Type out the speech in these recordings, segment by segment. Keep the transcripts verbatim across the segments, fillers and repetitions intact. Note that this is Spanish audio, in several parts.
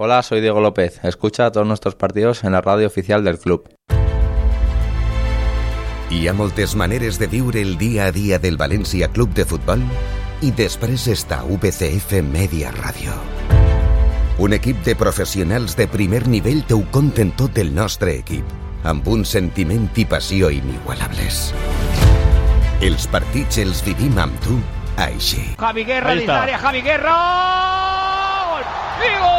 Hola, soy Diego López. Escucha todos nuestros partidos en la radio oficial del club. Hi ha moltes maneres de viure el dia a dia del València Club de Futbol i després està U V C F Media Ràdio. Un equip de professionals de primer nivell te ho conten tot el nostre equip, amb un sentiment i passió inigualables. Els partits els vivim amb tu així. Javi Guerra dins l'àrea, Javi Guerra! Gol! I gol!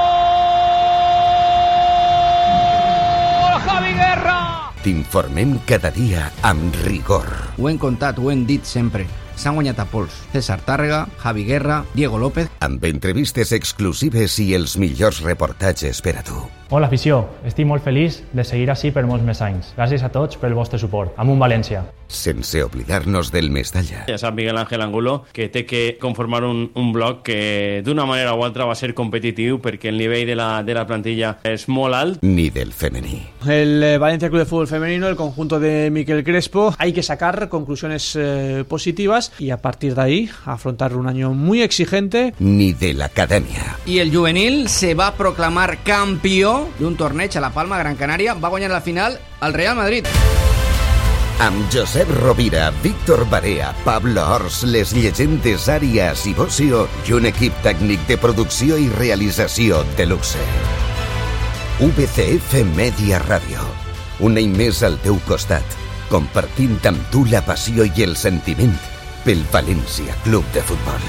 Javi Guerra! T'informem cada dia amb rigor. Ho hem contat, ho hem dit sempre. S'han guanyat a pols. César Tàrrega, Javi Guerra, Diego López... Amb entrevistes exclusives i els millors reportatges per a tu. Hola, afició. Estic molt feliç de seguir així per molts més anys. Gràcies a tots pel vostre suport. Amunt València. Sense oblidar-nos del Mestalla. Ja sap Miguel Ángel Angulo que té que conformar un, un bloc que d'una manera o altra va ser competitiu perquè el nivell de la, de la plantilla és molt alt. Ni del femení. El eh, Valencia Club de Fútbol Femenino, el conjunto de Miquel Crespo, hay que sacar conclusiones eh, positivas y a partir de ahí afrontar un año muy exigente. Ni de la academia. I el juvenil se va proclamar campió d'un torneig a la Palma, Gran Canària. Va guanyar la final al Real Madrid. Amb Josep Rovira, Víctor Barea, Pablo Ors, les llegendes Àrias i Bocio i un equip tècnic de producció i realització de luxe. U V C F Media Ràdio. Un any més al teu costat, compartint amb tu la passió i el sentiment pel València Club de Fútbol.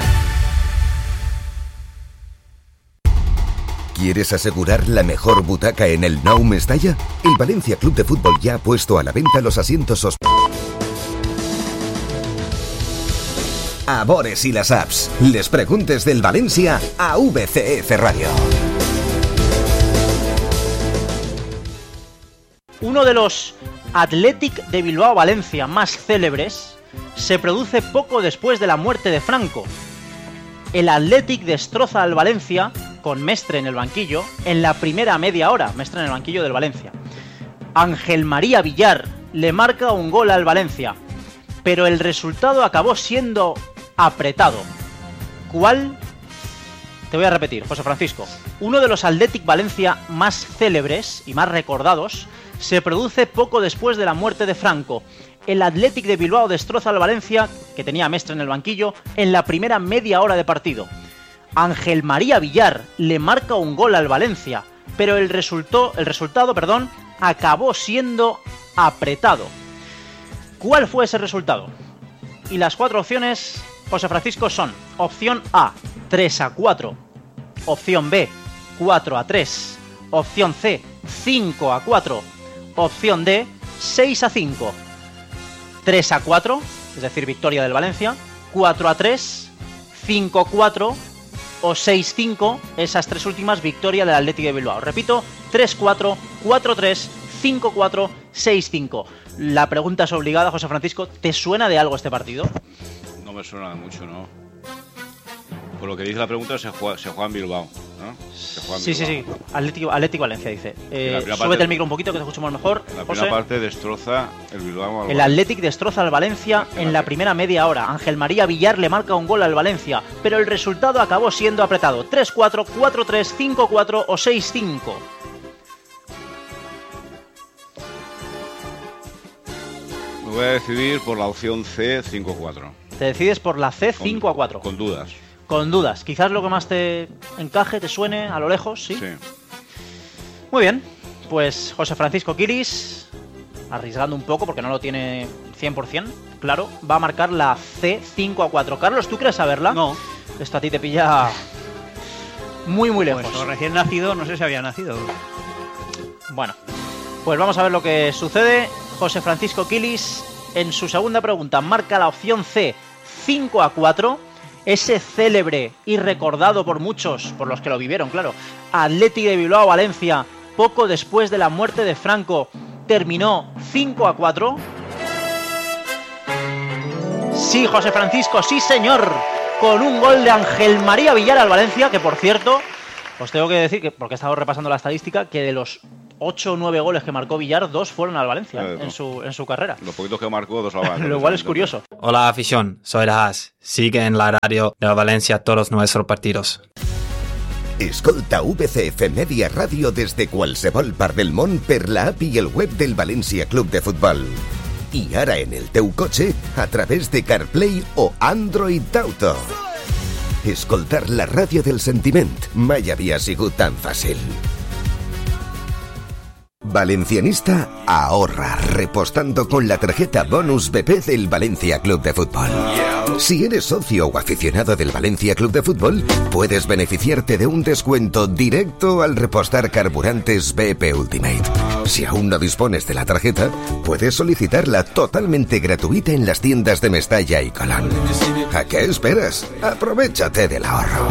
¿Quieres asegurar la mejor butaca en el nou Mestalla? El Valencia Club de Fútbol ya ha puesto a la venta los asientos hosp... A Bores y las apps. Les preguntes del Valencia a U V C F Radio. Uno de los Athletic de Bilbao Valencia más célebres se produce poco después de la muerte de Franco. El Athletic destroza al Valencia con Mestre en el banquillo en la primera media hora. Mestre en el banquillo del Valencia. Ángel María Villar le marca un gol al Valencia, pero el resultado acabó siendo apretado. ¿Cuál? Te voy a repetir, José Francisco. Uno de los Athletic Valencia más célebres y más recordados se produce poco después de la muerte de Franco. El Athletic de Bilbao destroza al Valencia, que tenía a Mestre en el banquillo, en la primera media hora de partido. Ángel María Villar le marca un gol al Valencia, pero el, resultó, el resultado perdón, acabó siendo apretado. ¿Cuál fue ese resultado? Y las cuatro opciones, José Francisco, son: opción A, tres a cuatro, opción B, cuatro a tres, opción C, cinco a cuatro, opción D, seis a cinco. tres a cuatro, es decir, victoria del Valencia, cuatro a tres, cinco a cuatro o seis a cinco, esas tres últimas, victoria del Athletic de Bilbao. Repito, tres a cuatro, cuatro a tres, cinco a cuatro, seis a cinco. La pregunta es obligada, José Francisco, ¿te suena de algo este partido? No me suena de mucho, ¿no? Por lo que dice la pregunta, se juega, se juega en Bilbao, ¿no? Se juega en sí, Bilbao. sí, sí, Atlético, Atlético Valencia, dice. Eh, súbete parte, el micro un poquito, que te escuchemos mejor, La José. primera parte destroza el Bilbao al El Athletic destroza al Valencia en la primera media hora. Ángel María Villar le marca un gol al Valencia, pero el resultado acabó siendo apretado. tres a cuatro, cuatro a tres, cinco a cuatro o seis a cinco. Me voy a decidir por la opción C, cinco a cuatro. Te decides por la C, cinco a cuatro. Con dudas. Con dudas. Quizás lo que más te encaje, te suene a lo lejos, ¿sí? Sí. Muy bien. Pues José Francisco Quiris, arriesgando un poco porque no lo tiene cien por ciento, claro, va a marcar la C, cinco a cuatro. Carlos, ¿tú crees saberla? No. Esto a ti te pilla muy, muy lejos. Pues recién nacido, no sé si había nacido. Bueno, pues vamos a ver lo que sucede. José Francisco Quilis, en su segunda pregunta, marca la opción C, cinco a cuatro. Ese célebre y recordado por muchos, por los que lo vivieron, claro, Athletic de Bilbao Valencia, poco después de la muerte de Franco, terminó cinco a cuatro. Sí, José Francisco, sí señor, con un gol de Ángel María Villar al Valencia, que por cierto, os tengo que decir, que porque he estado repasando la estadística, que de los ocho o nueve goles que marcó Villar, dos fueron al Valencia eh, en, su, en su carrera. Los poquitos que marcó, dos al Valencia. Lo cual es curioso. Hola afición, soy Rahas. Sigue en la radio de Valencia todos nuestros partidos. Escolta V C F Media Ràdio des de qualsevol part del món per la app i el web del València Club de Futbol. I ara en el teu cotxe a través de CarPlay o Android Auto. Escoltar la ràdio del sentiment mai havia sigut tan fàcil. Valencianista ahorra repostando con la tarjeta Bonus B P del Valencia Club de Fútbol. Si eres socio o aficionado del Valencia Club de Fútbol, puedes beneficiarte de un descuento directo al repostar carburantes B P Ultimate. Si aún no dispones de la tarjeta, puedes solicitarla totalmente gratuita en las tiendas de Mestalla y Colón. ¿A qué esperas? Aprovéchate del ahorro.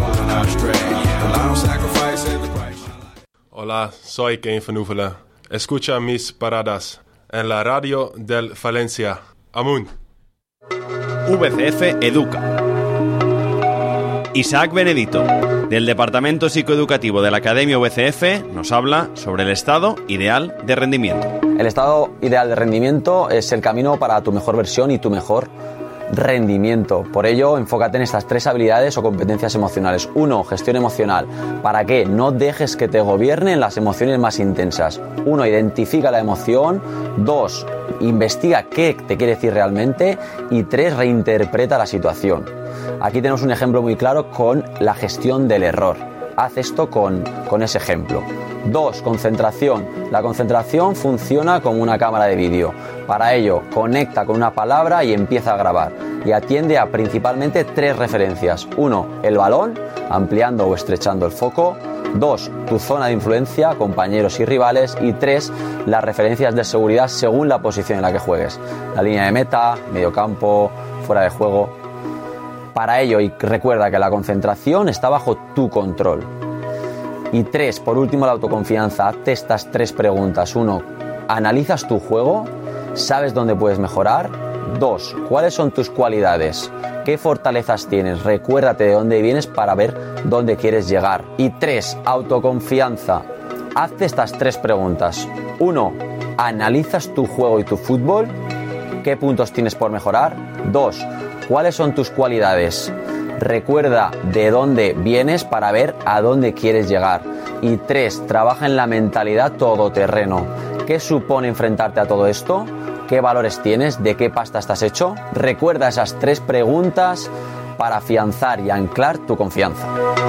Hola, soy Kane Van Oevelen. Escucha mis paradas en la radio del Valencia. Amun. V C F Educa. Isaac Benedito, del Departamento Psicoeducativo de la Academia V C F, nos habla sobre el estado ideal de rendimiento. El estado ideal de rendimiento es el camino para tu mejor versión y tu mejor rendimiento. Por ello, enfócate en estas tres habilidades o competencias emocionales. Uno, gestión emocional. ¿Para qué? No dejes que te gobiernen las emociones más intensas. Uno, identifica la emoción. Dos, investiga qué te quiere decir realmente. Y tres, reinterpreta la situación. Aquí tenemos un ejemplo muy claro con la gestión del error. Haz esto con, con ese ejemplo. Dos, concentración. La concentración funciona como una cámara de vídeo. Para ello, conecta con una palabra y empieza a grabar. Y atiende a principalmente tres referencias. Uno, el balón, ampliando o estrechando el foco. Dos, tu zona de influencia, compañeros y rivales. Y tres, las referencias de seguridad según la posición en la que juegues. La línea de meta, mediocampo, fuera de juego. Para ello, y recuerda que la concentración está bajo tu control. Y tres, por último, la autoconfianza. Hazte estas tres preguntas. Uno, ¿analizas tu juego? ¿Sabes dónde puedes mejorar? Dos, ¿cuáles son tus cualidades? ¿Qué fortalezas tienes? Recuérdate de dónde vienes para ver dónde quieres llegar. Y tres, autoconfianza. Hazte estas tres preguntas. Uno, ¿analizas tu juego y tu fútbol? ¿Qué puntos tienes por mejorar? Dos, ¿cuáles son tus cualidades? Recuerda de dónde vienes para ver a dónde quieres llegar. Y tres, trabaja en la mentalidad todoterreno. ¿Qué supone enfrentarte a todo esto? ¿Qué valores tienes? ¿De qué pasta estás hecho? Recuerda esas tres preguntas para afianzar y anclar tu confianza.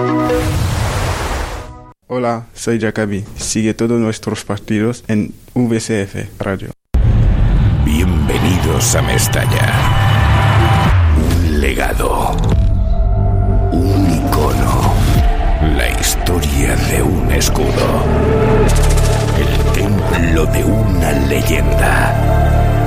Hola, soy Jacobi. Sigue todos nuestros partidos en V C F Radio. Bienvenidos a Mestalla. Un legado. Un icono. La historia de un escudo. El templo de una leyenda.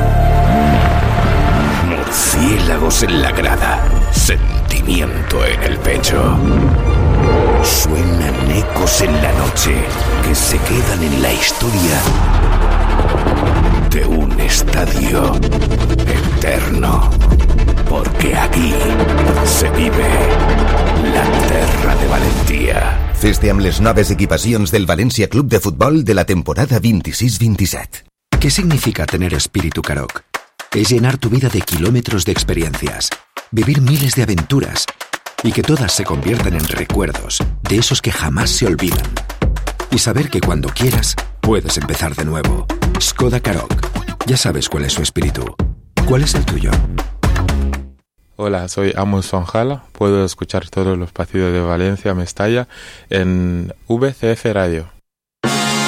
Murciélagos en la grada. Sentimiento en el pecho. Suenan ecos en la noche que se quedan en la historia de un estadio eterno. Porque aquí se vive la terra de Valentia. Feste amb les noves equipacions del Valencia Club de Fútbol de la temporada veintiséis veintisiete. ¿Qué significa tener espíritu Karoq? Es llenar tu vida de kilómetros de experiencias, vivir miles de aventuras y que todas se conviertan en recuerdos de esos que jamás se olvidan. Y saber que cuando quieras, puedes empezar de nuevo. Skoda Karoq. Ya sabes cuál es su espíritu. ¿Cuál es el tuyo? Hola, soy Amos Fanjala. Puedo escuchar todos los partidos de Valencia, Mestalla en V C F Radio.